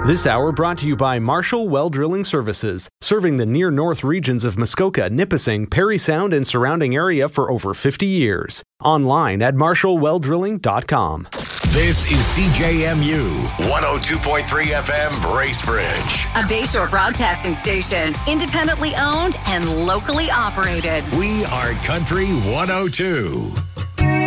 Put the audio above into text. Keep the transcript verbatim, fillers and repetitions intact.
This hour brought to you by Marshall Well Drilling Services, serving the near north regions of Muskoka, Nipissing, Parry Sound, and surrounding area for over fifty years. Online at marshall well drilling dot com. This is C J M U one oh two point three F M Bracebridge, a Bayshore broadcasting station, independently owned and locally operated. We are Country one oh two.